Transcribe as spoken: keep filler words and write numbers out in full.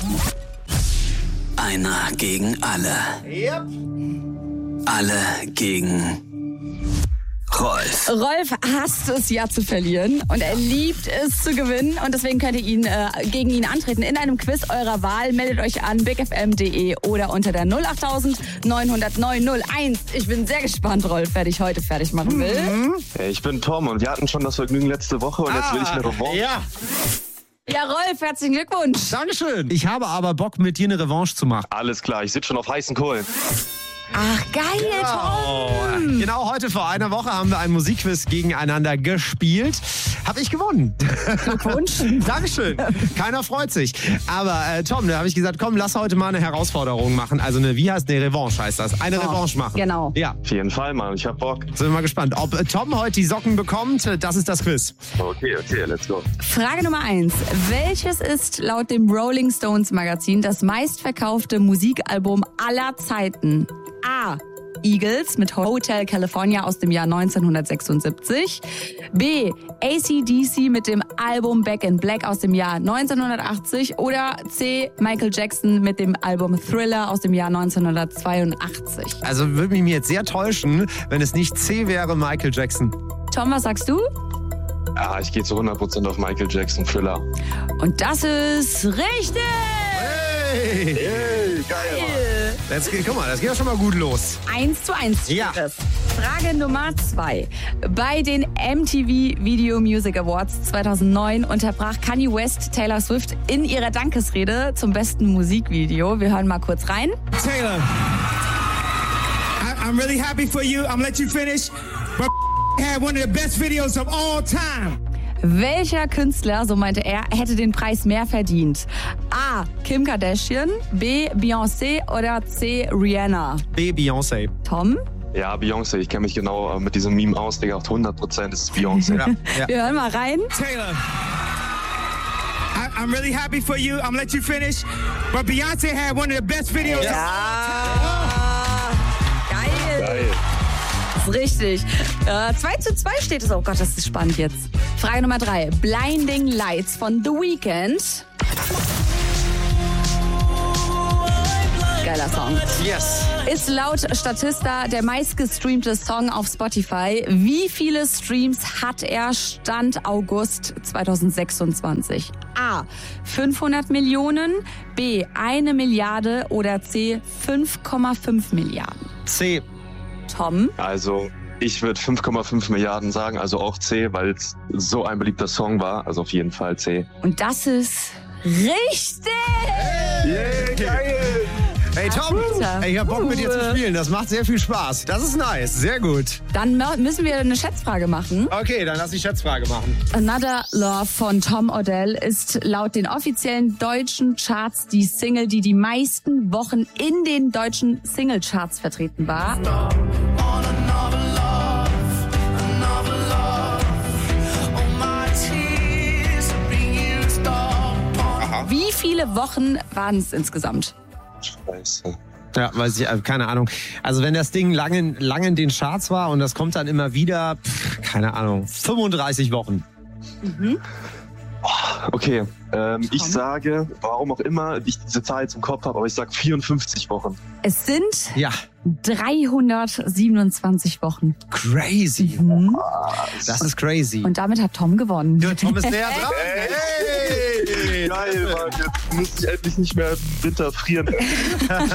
Einer gegen alle. Yep. Alle gegen Rolf. Rolf hasst es ja zu verlieren und er liebt es zu gewinnen und deswegen könnt ihr ihn, äh, gegen ihn antreten in einem Quiz eurer Wahl. Meldet euch an big f m punkt d e oder unter der null acht neun null null neun null eins. Ich bin sehr gespannt, Rolf, wer dich heute fertig machen will. Mhm. Hey, ich bin Tom und wir hatten schon das Vergnügen letzte Woche und ah, jetzt will ich eine Revanche. Ja. Ja, Rolf, herzlichen Glückwunsch. Dankeschön. Ich habe aber Bock, mit dir eine Revanche zu machen. Alles klar, ich sitze schon auf heißen Kohlen. Ach, geil, Tom. Genau, heute vor einer Woche haben wir einen Musikquiz gegeneinander gespielt. Habe ich gewonnen. Glückwunsch. Dankeschön. Keiner freut sich. Aber äh, Tom, da habe ich gesagt, komm, lass heute mal eine Herausforderung machen. Also eine, wie heißt eine Revanche heißt das? Eine oh, Revanche machen. Genau. Ja. Auf jeden Fall, Mann. Ich hab Bock. Sind wir mal gespannt. Ob äh, Tom heute die Socken bekommt, das ist das Quiz. Okay, okay, let's go. Frage Nummer eins. Welches ist laut dem Rolling Stones Magazin das meistverkaufte Musikalbum aller Zeiten? A. Eagles mit Hotel California aus dem Jahr neunzehnhundertsechsundsiebzig. B. A C D C mit dem Album Back in Black aus dem Jahr neunzehnhundertachtzig. Oder C. Michael Jackson mit dem Album Thriller aus dem Jahr neunzehnhundertzweiundachtzig. Also würde mich jetzt sehr täuschen, wenn es nicht C wäre, Michael Jackson. Tom, was sagst du? Ja, ich gehe zu hundert Prozent auf Michael Jackson, Thriller. Und das ist richtig! Hey! Hey, geil, Mann. Das geht, guck mal, das geht ja schon mal gut los. Eins zu eins steht Ja. es. Frage Nummer zwei. Bei den M T V Video Music Awards zweitausendneun unterbrach Kanye West Taylor Swift in ihrer Dankesrede zum besten Musikvideo. Wir hören mal kurz rein. Taylor, I, I'm really happy for you. I'm gonna let you finish. But had one of the best videos of all time. Welcher Künstler, so meinte er, hätte den Preis mehr verdient? A. Kim Kardashian, B. Beyoncé oder C. Rihanna? B. Beyoncé. Tom? Ja, Beyoncé. Ich kenne mich genau mit diesem Meme aus, Digga. Auf hundert Prozent ist es Beyoncé. Ja, ja. Wir hören mal rein. Taylor, I, I'm really happy for you. I'm gonna let you finish. But Beyoncé had one of the best videos. Ja. Geil. Geil. Das ist richtig. Äh, zwei zu zwei steht es. Oh Gott, das ist spannend jetzt. Frage Nummer drei. Blinding Lights von The Weeknd. Geiler Song. Yes. Ist laut Statista der meistgestreamte Song auf Spotify. Wie viele Streams hat er Stand August zweitausendsechsundzwanzig? A. fünfhundert Millionen, B. eine Milliarde oder C. fünf Komma fünf Milliarden? C. Tom? Also, ich würde fünf Komma fünf Milliarden sagen, also auch C, weil es so ein beliebter Song war. Also auf jeden Fall C. Und das ist richtig! Yeah, geil! Hey Tom, hey, ich hab Bock mit dir zu spielen. Das macht sehr viel Spaß. Das ist nice. Sehr gut. Dann müssen wir eine Schätzfrage machen. Okay, dann lass die Schätzfrage machen. Another Love von Tom Odell ist laut den offiziellen deutschen Charts die Single, die die meisten Wochen in den deutschen Singlecharts vertreten war. Aha. Wie viele Wochen waren es insgesamt? Scheiße. Ja, weiß ich, keine Ahnung. Also wenn das Ding lange, lange in den Charts war und das kommt dann immer wieder, pff, keine Ahnung, fünfunddreißig Wochen. Mhm. Okay, ähm, ich sage, warum auch immer ich diese Zahl jetzt im Kopf habe, aber ich sage vierundfünfzig Wochen. Es sind Ja. dreihundertsiebenundzwanzig Wochen. Crazy. Mhm. Das ist crazy. Und damit hat Tom gewonnen. Ja, Tom ist näher dran. Hey! Hey! Geil, Mann. Jetzt muss ich endlich nicht mehr im Winter frieren.